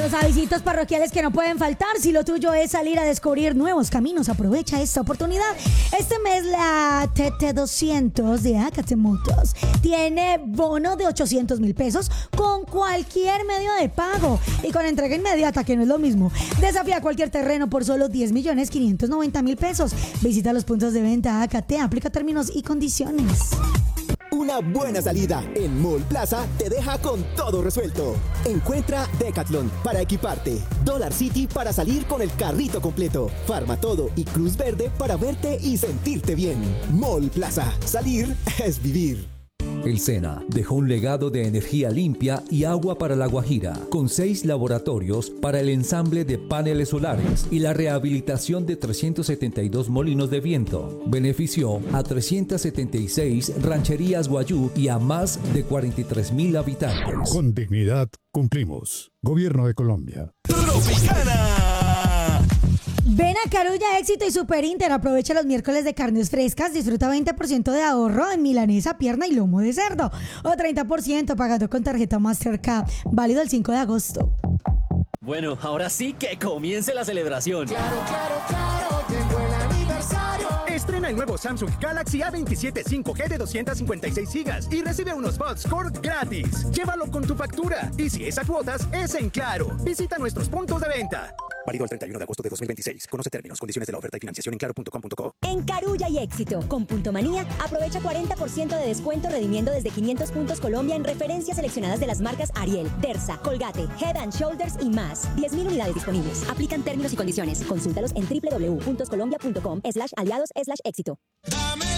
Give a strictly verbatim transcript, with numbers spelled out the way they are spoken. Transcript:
Los avisitos parroquiales que no pueden faltar. Si lo tuyo es salir a descubrir nuevos caminos, aprovecha esta oportunidad. Este mes la T T doscientos de Acate Motos tiene bono de ochocientos mil pesos con cualquier medio de pago y con entrega inmediata, que no es lo mismo. Desafía cualquier terreno por solo diez millones quinientos noventa mil pesos. Visita los puntos de venta Acate, aplica términos y condiciones. Una buena salida en Mall Plaza te deja con todo resuelto. Encuentra Decathlon para equiparte, Dollar City para salir con el carrito completo, Farmatodo y Cruz Verde para verte y sentirte bien. Mall Plaza, salir es vivir. El SENA dejó un legado de energía limpia y agua para La Guajira, con seis laboratorios para el ensamble de paneles solares y la rehabilitación de trescientos setenta y dos molinos de viento. Benefició a trescientas setenta y seis rancherías guayú y a más de cuarenta y tres mil habitantes. Con dignidad cumplimos. Gobierno de Colombia. Tropicana. Ven a Carulla Éxito y Super Inter. Aprovecha los miércoles de carnes frescas. Disfruta veinte por ciento de ahorro en milanesa, pierna y lomo de cerdo. O treinta por ciento pagando con tarjeta Mastercard. Válido el cinco de agosto. Bueno, ahora sí que comience la celebración. Claro, claro, claro, llegó el aniversario. Estrena el nuevo Samsung Galaxy A veintisiete cinco G de doscientas cincuenta y seis gigas y recibe unos bots Core gratis. Llévalo con tu factura. Y si es a cuotas, es en Claro. Visita nuestros puntos de venta. Válido el treinta y uno de agosto de dos mil veintiséis. Conoce términos, condiciones de la oferta y financiación en claro punto com punto co. En Carulla y Éxito, con Punto Manía, aprovecha cuarenta por ciento de descuento redimiendo desde quinientos puntos Colombia en referencias seleccionadas de las marcas Ariel, Dersa, Colgate, Head and Shoulders y más. diez mil unidades disponibles. Aplican términos y condiciones. Consúltalos en w w w punto colombia punto com slash aliados slash éxito. Dame